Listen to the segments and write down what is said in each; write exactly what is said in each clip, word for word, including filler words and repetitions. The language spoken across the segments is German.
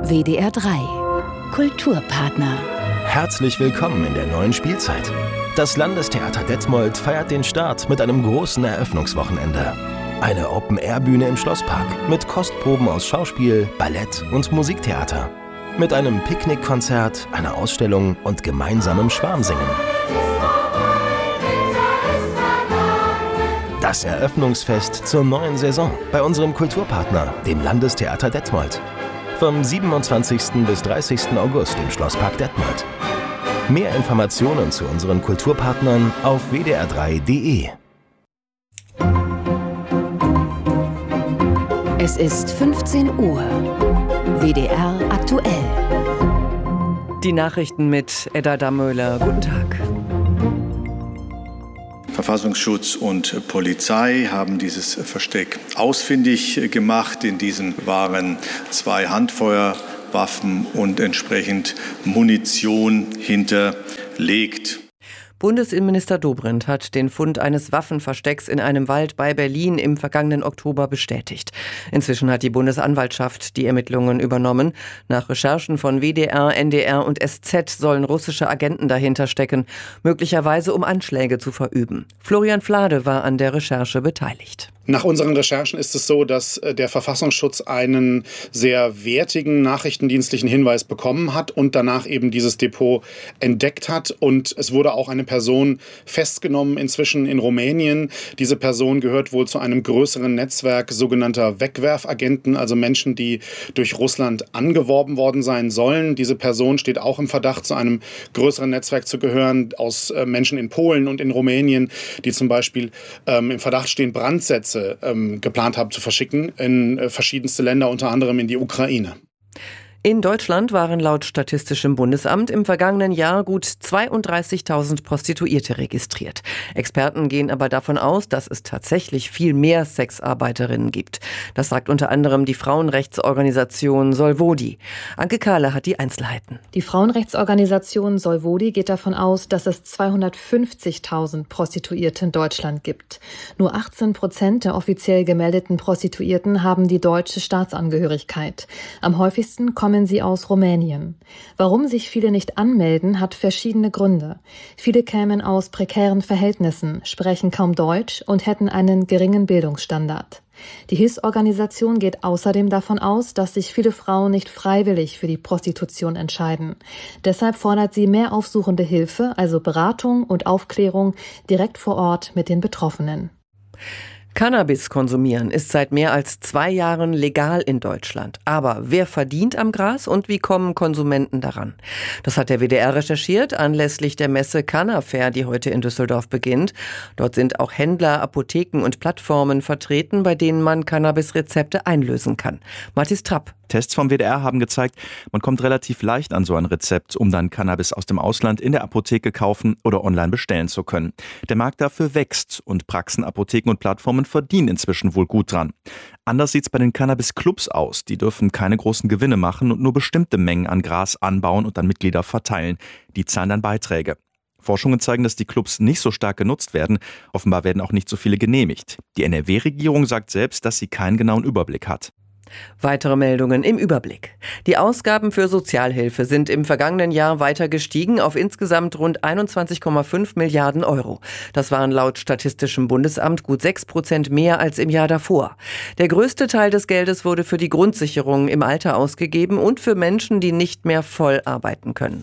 W D R drei Kulturpartner. Herzlich willkommen in der neuen Spielzeit. Das Landestheater Detmold feiert den Start mit einem großen Eröffnungswochenende. Eine Open-Air-Bühne im Schlosspark mit Kostproben aus Schauspiel, Ballett und Musiktheater. Mit einem Picknickkonzert, einer Ausstellung und gemeinsamem Schwarmsingen. Das Eröffnungsfest zur neuen Saison bei unserem Kulturpartner, dem Landestheater Detmold. Vom siebenundzwanzigsten bis dreißigsten August im Schlosspark Detmold. Mehr Informationen zu unseren Kulturpartnern auf w d r drei punkt d e. Es ist fünfzehn Uhr. W D R aktuell. Die Nachrichten mit Edda Dammöhler. Guten Tag. Verfassungsschutz und Polizei haben dieses Versteck ausfindig gemacht. In diesem waren zwei Handfeuerwaffen und entsprechend Munition hinterlegt. Bundesinnenminister Dobrindt hat den Fund eines Waffenverstecks in einem Wald bei Berlin im vergangenen Oktober bestätigt. Inzwischen hat die Bundesanwaltschaft die Ermittlungen übernommen. Nach Recherchen von W D R, N D R und S Z sollen russische Agenten dahinter stecken, möglicherweise um Anschläge zu verüben. Florian Flade war an der Recherche beteiligt. Nach unseren Recherchen ist es so, dass der Verfassungsschutz einen sehr wertigen nachrichtendienstlichen Hinweis bekommen hat und danach eben dieses Depot entdeckt hat. Und es wurde auch eine Person festgenommen inzwischen in Rumänien. Diese Person gehört wohl zu einem größeren Netzwerk sogenannter Wegwerfagenten, also Menschen, die durch Russland angeworben worden sein sollen. Diese Person steht auch im Verdacht, zu einem größeren Netzwerk zu gehören aus äh, Menschen in Polen und in Rumänien, die zum Beispiel ähm, im Verdacht stehen, Brandsätze ähm, geplant haben zu verschicken in äh, verschiedenste Länder, unter anderem in die Ukraine. In Deutschland waren laut Statistischem Bundesamt im vergangenen Jahr gut zweiunddreißigtausend Prostituierte registriert. Experten gehen aber davon aus, dass es tatsächlich viel mehr Sexarbeiterinnen gibt. Das sagt unter anderem die Frauenrechtsorganisation Solvodi. Anke Kahle hat die Einzelheiten. Die Frauenrechtsorganisation Solvodi geht davon aus, dass es zweihundertfünfzigtausend Prostituierte in Deutschland gibt. Nur achtzehn Prozent der offiziell gemeldeten Prostituierten haben die deutsche Staatsangehörigkeit. Am häufigsten kommen sie aus Rumänien. Warum sich viele nicht anmelden, hat verschiedene Gründe. Viele kämen aus prekären Verhältnissen, sprechen kaum Deutsch und hätten einen geringen Bildungsstandard. Die Hilfsorganisation geht außerdem davon aus, dass sich viele Frauen nicht freiwillig für die Prostitution entscheiden. Deshalb fordert sie mehr aufsuchende Hilfe, also Beratung und Aufklärung, direkt vor Ort mit den Betroffenen. Cannabis konsumieren ist seit mehr als zwei Jahren legal in Deutschland. Aber wer verdient am Gras und wie kommen Konsumenten daran? Das hat der W D R recherchiert anlässlich der Messe Cannafair, die heute in Düsseldorf beginnt. Dort sind auch Händler, Apotheken und Plattformen vertreten, bei denen man Cannabis-Rezepte einlösen kann. Mathis Trapp. Tests vom W D R haben gezeigt, man kommt relativ leicht an so ein Rezept, um dann Cannabis aus dem Ausland in der Apotheke kaufen oder online bestellen zu können. Der Markt dafür wächst und Praxen, Apotheken und Plattformen verdienen inzwischen wohl gut dran. Anders sieht's bei den Cannabis-Clubs aus. Die dürfen keine großen Gewinne machen und nur bestimmte Mengen an Gras anbauen und an Mitglieder verteilen. Die zahlen dann Beiträge. Forschungen zeigen, dass die Clubs nicht so stark genutzt werden. Offenbar werden auch nicht so viele genehmigt. Die N R W-Regierung sagt selbst, dass sie keinen genauen Überblick hat. Weitere Meldungen im Überblick. Die Ausgaben für Sozialhilfe sind im vergangenen Jahr weiter gestiegen auf insgesamt rund einundzwanzig Komma fünf Milliarden Euro. Das waren laut Statistischem Bundesamt gut sechs Prozent mehr als im Jahr davor. Der größte Teil des Geldes wurde für die Grundsicherung im Alter ausgegeben und für Menschen, die nicht mehr voll arbeiten können.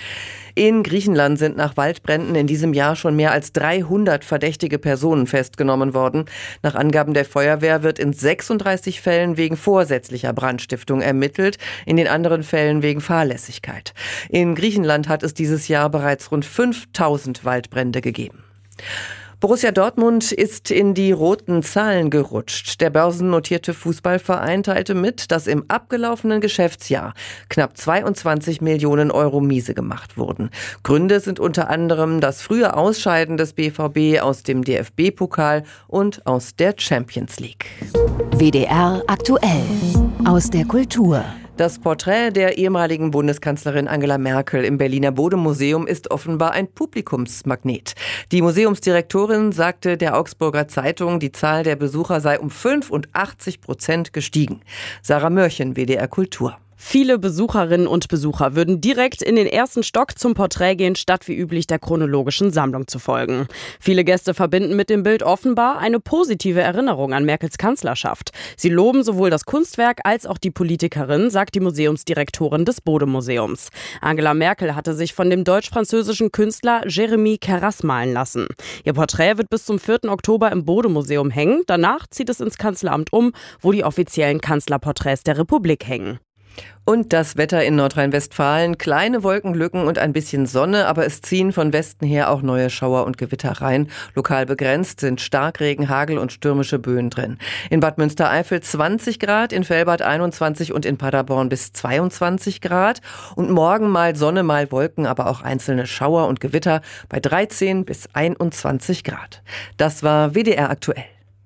In Griechenland sind nach Waldbränden in diesem Jahr schon mehr als dreihundert verdächtige Personen festgenommen worden. Nach Angaben der Feuerwehr wird in sechsunddreißig Fällen wegen vorsätzlicher Brandstiftung ermittelt, in den anderen Fällen wegen Fahrlässigkeit. In Griechenland hat es dieses Jahr bereits rund fünftausend Waldbrände gegeben. Borussia Dortmund ist in die roten Zahlen gerutscht. Der börsennotierte Fußballverein teilte mit, dass im abgelaufenen Geschäftsjahr knapp zweiundzwanzig Millionen Euro miese gemacht wurden. Gründe sind unter anderem das frühe Ausscheiden des B V B aus dem D F B-Pokal und aus der Champions League. W D R aktuell aus der Kultur. Das Porträt der ehemaligen Bundeskanzlerin Angela Merkel im Berliner Bode-Museum ist offenbar ein Publikumsmagnet. Die Museumsdirektorin sagte der Augsburger Zeitung, die Zahl der Besucher sei um fünfundachtzig Prozent gestiegen. Sarah Mörchen, W D R Kultur. Viele Besucherinnen und Besucher würden direkt in den ersten Stock zum Porträt gehen, statt wie üblich der chronologischen Sammlung zu folgen. Viele Gäste verbinden mit dem Bild offenbar eine positive Erinnerung an Merkels Kanzlerschaft. Sie loben sowohl das Kunstwerk als auch die Politikerin, sagt die Museumsdirektorin des Bode-Museums. Angela Merkel hatte sich von dem deutsch-französischen Künstler Jérémy Carras malen lassen. Ihr Porträt wird bis zum vierten Oktober im Bode-Museum hängen. Danach zieht es ins Kanzleramt um, wo die offiziellen Kanzlerporträts der Republik hängen. Und das Wetter in Nordrhein-Westfalen. Kleine Wolkenlücken und ein bisschen Sonne, aber es ziehen von Westen her auch neue Schauer und Gewitter rein. Lokal begrenzt sind Starkregen, Hagel und stürmische Böen drin. In Bad Münstereifel zwanzig Grad, in Velbert einundzwanzig und in Paderborn bis zweiundzwanzig Grad. Und morgen mal Sonne, mal Wolken, aber auch einzelne Schauer und Gewitter bei dreizehn bis einundzwanzig Grad. Das war W D R aktuell.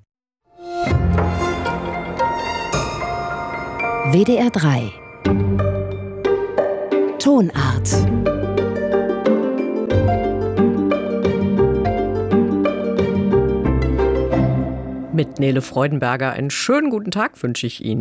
W D R drei Tonart. Mit Nele Freudenberger einen schönen guten Tag wünsche ich Ihnen.